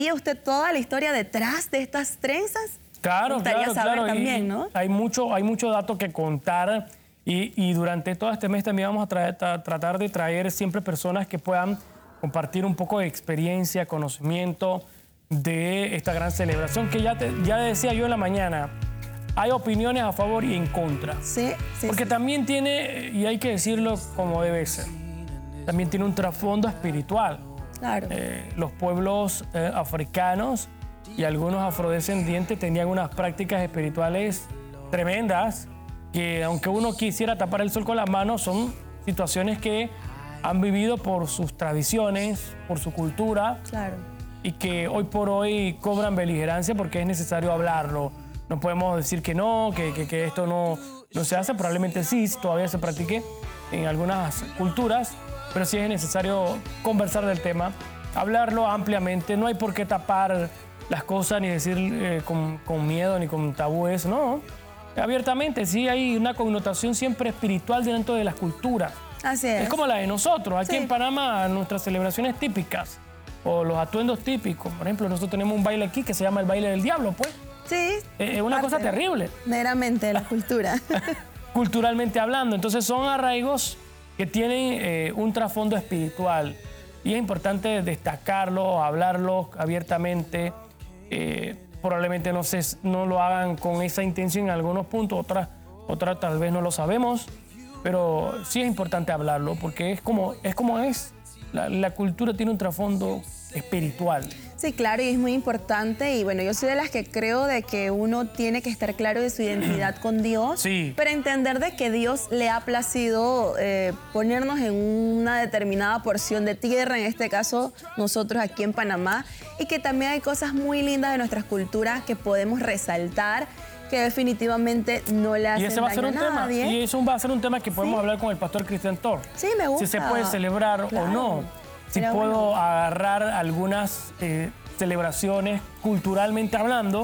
¿Y usted toda la historia detrás de estas trenzas? Claro, Me gustaría saber también, y ¿no? hay mucho dato que contar y durante todo este mes también vamos a tratar de traer siempre personas que puedan compartir un poco de experiencia, conocimiento de esta gran celebración que ya decía yo en la mañana, hay opiniones a favor y en contra. Sí, sí. Porque también tiene, y hay que decirlo como debe ser, también tiene un trasfondo espiritual. Claro. Los pueblos africanos y algunos afrodescendientes tenían unas prácticas espirituales tremendas que, aunque uno quisiera tapar el sol con las manos, son situaciones que han vivido por sus tradiciones, por su cultura, Claro. y que hoy por hoy cobran beligerancia porque es necesario hablarlo. No podemos decir que no, que esto no se hace. Probablemente sí, todavía se practique en algunas culturas, pero sí es necesario conversar del tema, hablarlo ampliamente. No hay por qué tapar las cosas ni decir con miedo ni con tabúes, no. Abiertamente, sí hay una connotación siempre espiritual dentro de las culturas. Así es. Es como la de nosotros. Aquí Sí. en Panamá, nuestras celebraciones típicas o los atuendos típicos. Por ejemplo, nosotros tenemos un baile aquí que se llama el baile del diablo, pues. Sí. Es una cosa terrible. Meramente de la cultura. Culturalmente hablando. Entonces son arraigos que tienen un trasfondo espiritual. Y es importante destacarlo, hablarlo abiertamente. Probablemente no lo hagan con esa intención en algunos puntos, otras tal vez no lo sabemos. Pero sí es importante hablarlo porque es como es. La cultura tiene un trasfondo espiritual. Sí, claro, y es muy importante. Y bueno, yo soy de las que creo de que uno tiene que estar claro de su identidad con Dios, Sí. pero entender de que Dios le ha placido ponernos en una determinada porción de tierra, en este caso nosotros aquí en Panamá, y que también hay cosas muy lindas de nuestras culturas que podemos resaltar, que definitivamente no le hacen Y ese va a ser daño un a tema. nadie. Y eso va a ser un tema que podemos Sí. hablar con el pastor Cristian Tor. Sí, me gusta. Si se puede celebrar Claro. o no. Si Pero puedo bueno. agarrar algunas celebraciones culturalmente hablando,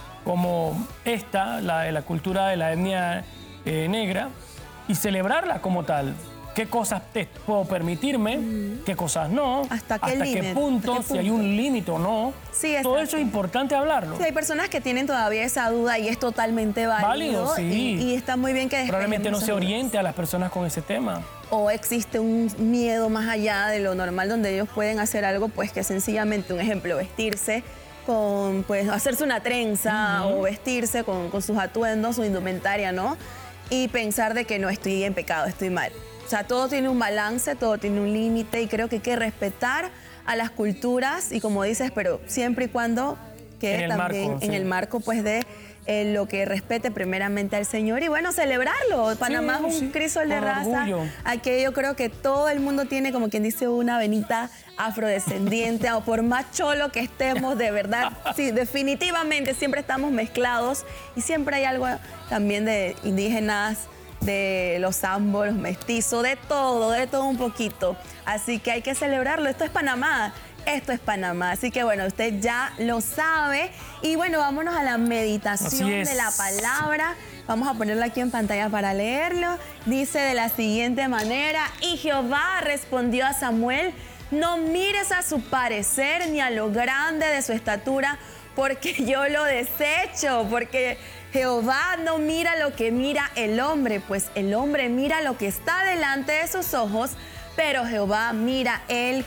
como esta, la cultura de la etnia negra, y celebrarla como tal. ¿Qué cosas puedo permitirme? ¿Qué cosas no? ¿Hasta qué límite? Punto? ¿Hasta qué Si hay punto? un límite o no. Sí, Todo exacto. eso es importante hablarlo. Sí, hay personas que tienen todavía esa duda y es totalmente válido. Válido, sí. Y está muy bien que Probablemente no despejemos se esas dudas. oriente a las personas con ese tema. O existe un miedo más allá de lo normal donde ellos pueden hacer algo, pues que sencillamente, un ejemplo, vestirse con, pues hacerse una trenza o vestirse con sus atuendos o indumentaria, ¿no? Y pensar de que no estoy en pecado, estoy mal. O sea, todo tiene un balance, todo tiene un límite y creo que hay que respetar a las culturas y como dices, pero siempre y cuando quede En el también marco, en sí. el marco pues de lo que respete primeramente al Señor y bueno, celebrarlo. Panamá es un crisol de con raza. orgullo. Aquí yo creo que todo el mundo tiene, como quien dice, una venita afrodescendiente o por más cholo que estemos, de verdad, sí, definitivamente siempre estamos mezclados y siempre hay algo también de indígenas, de los ambos, los mestizos, de todo un poquito. Así que hay que celebrarlo. Esto es Panamá. Esto es Panamá. Así que bueno, usted ya lo sabe. Y bueno, vámonos a la meditación de la palabra. Vamos a ponerla aquí en pantalla para leerlo. Dice de la siguiente manera: y Jehová respondió a Samuel: no mires a su parecer ni a lo grande de su estatura, porque yo lo desecho, porque Jehová no mira lo que mira el hombre, pues el hombre mira lo que está delante de sus ojos, pero Jehová mira el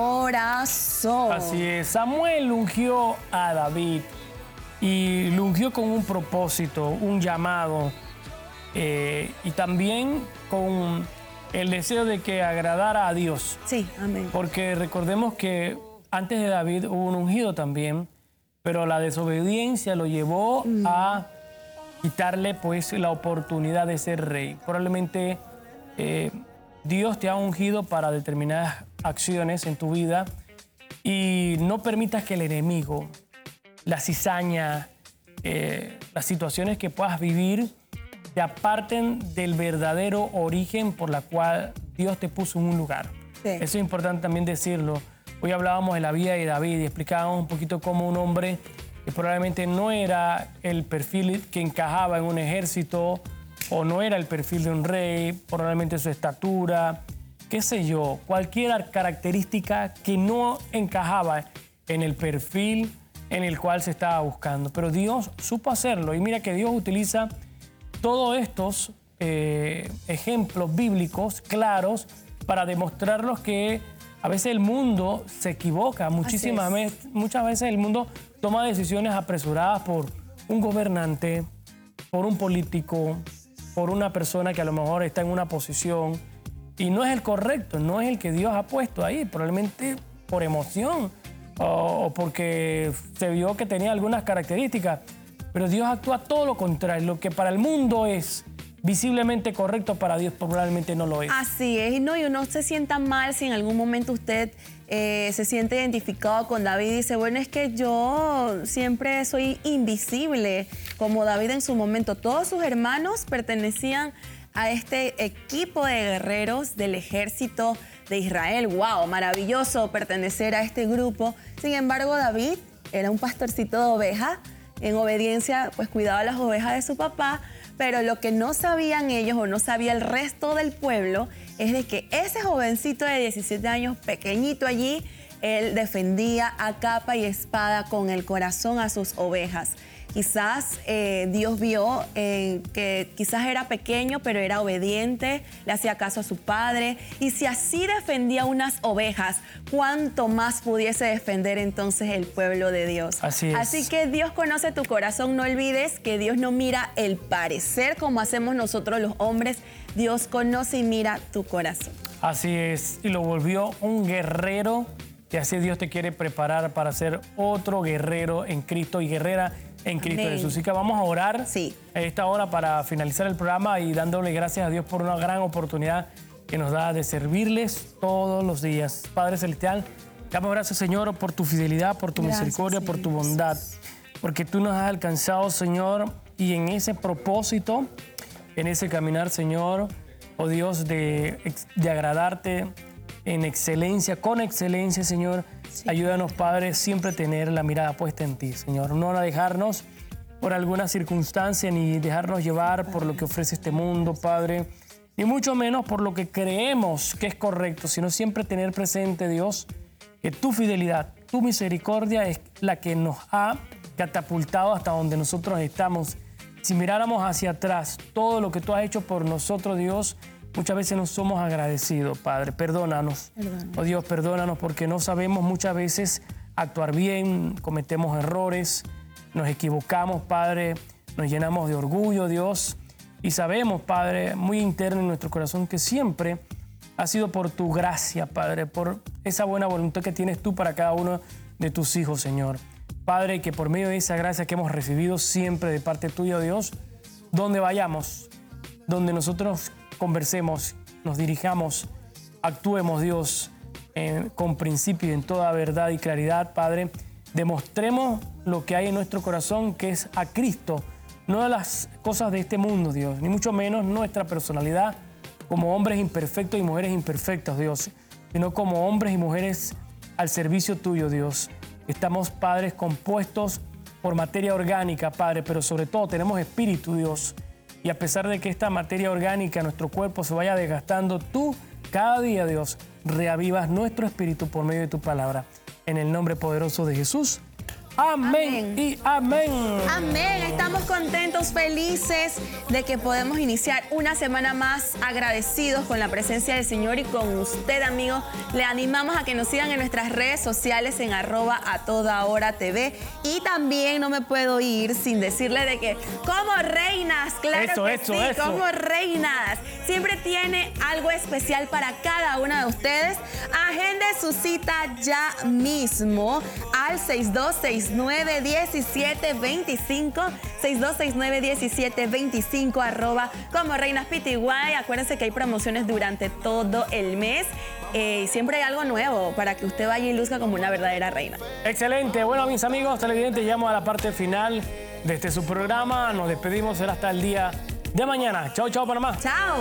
corazón. Así es. Samuel ungió a David y lo ungió con un propósito, un llamado, y también con el deseo de que agradara a Dios. Sí, amén. Porque recordemos que antes de David hubo un ungido también, pero la desobediencia lo llevó a quitarle pues la oportunidad de ser rey. Probablemente Dios te ha ungido para determinadas acciones en tu vida y no permitas que el enemigo, la cizaña, las situaciones que puedas vivir te aparten del verdadero origen por la cual Dios te puso en un lugar. Sí. Eso es importante también decirlo. Hoy hablábamos de la vida de David y explicábamos un poquito cómo un hombre que probablemente no era el perfil que encajaba en un ejército o no era el perfil de un rey, probablemente su estatura, qué sé yo, cualquier característica que no encajaba en el perfil en el cual se estaba buscando. Pero Dios supo hacerlo. Y mira que Dios utiliza todos estos ejemplos bíblicos claros para demostrarnos que a veces el mundo se equivoca. Muchas veces el mundo toma decisiones apresuradas por un gobernante, por un político, por una persona que a lo mejor está en una posición y no es el correcto, no es el que Dios ha puesto ahí, probablemente por emoción o porque se vio que tenía algunas características. Pero Dios actúa todo lo contrario. Lo que para el mundo es visiblemente correcto, para Dios probablemente no lo es. Así es, y no se sienta mal si en algún momento usted se siente identificado con David y dice, bueno, es que yo siempre soy invisible, como David en su momento. Todos sus hermanos pertenecían a este equipo de guerreros del ejército de Israel. ¡Wow! Maravilloso pertenecer a este grupo. Sin embargo, David era un pastorcito de ovejas. En obediencia, pues cuidaba las ovejas de su papá, pero lo que no sabían ellos o no sabía el resto del pueblo es de que ese jovencito de 17 años, pequeñito allí, él defendía a capa y espada con el corazón a sus ovejas. Quizás Dios vio que quizás era pequeño, pero era obediente, le hacía caso a su padre. Y si así defendía unas ovejas, ¿cuánto más pudiese defender entonces el pueblo de Dios? Así es. Así que Dios conoce tu corazón. No olvides que Dios no mira el parecer como hacemos nosotros los hombres. Dios conoce y mira tu corazón. Así es. Y lo volvió un guerrero. Y así Dios te quiere preparar para ser otro guerrero en Cristo y guerrera en Cristo Jesús. Así que vamos a orar a esta hora para finalizar el programa y dándole gracias a Dios por una gran oportunidad que nos da de servirles todos los días. Padre Celestial, damos gracias, Señor, por tu fidelidad, por tu misericordia, por tu bondad, porque tú nos has alcanzado, Señor, y en ese propósito, en ese caminar, Señor, oh Dios, de agradarte en excelencia, con excelencia, Señor. Ayúdanos, Padre, siempre tener la mirada puesta en ti, Señor. No dejarnos por alguna circunstancia ni dejarnos llevar por lo que ofrece este mundo, Padre, ni mucho menos por lo que creemos que es correcto, sino siempre tener presente, Dios, que tu fidelidad, tu misericordia es la que nos ha catapultado hasta donde nosotros estamos. Si miráramos hacia atrás todo lo que tú has hecho por nosotros, Dios, muchas veces no somos agradecidos, Padre. Perdónanos. Oh Dios, perdónanos porque no sabemos muchas veces actuar bien, cometemos errores, nos equivocamos, Padre, nos llenamos de orgullo, Dios, y sabemos, Padre, muy interno en nuestro corazón que siempre ha sido por tu gracia, Padre, por esa buena voluntad que tienes tú para cada uno de tus hijos, Señor. Padre, que por medio de esa gracia que hemos recibido siempre de parte tuya, Dios, donde vayamos, donde nosotros conversemos, nos dirijamos, actuemos, Dios, con principio y en toda verdad y claridad, Padre. Demostremos lo que hay en nuestro corazón, que es a Cristo, no a las cosas de este mundo, Dios, ni mucho menos nuestra personalidad como hombres imperfectos y mujeres imperfectas, Dios, sino como hombres y mujeres al servicio tuyo, Dios. Estamos, Padres, compuestos por materia orgánica, Padre, pero sobre todo tenemos espíritu, Dios. Y a pesar de que esta materia orgánica, nuestro cuerpo se vaya desgastando, tú cada día, Dios, reavivas nuestro espíritu por medio de tu palabra. En el nombre poderoso de Jesús. Amén y amén. Amén. Estamos contentos, felices de que podemos iniciar una semana más agradecidos con la presencia del Señor y con usted, amigo. Le animamos a que nos sigan en nuestras redes sociales en @atodahoratv. Y también no me puedo ir sin decirle de que como reinas, claro que sí, como reinas. Siempre tiene algo especial para cada una de ustedes. Agende su cita ya mismo al 6269-1725, 6269-1725, @como reinas PTY. Acuérdense que hay promociones durante todo el mes. Siempre hay algo nuevo para que usted vaya y luzca como una verdadera reina. Excelente. Bueno, mis amigos televidentes, llegamos a la parte final de su programa. Nos despedimos, será hasta el día de mañana. Chao, chao, Panamá. Chao.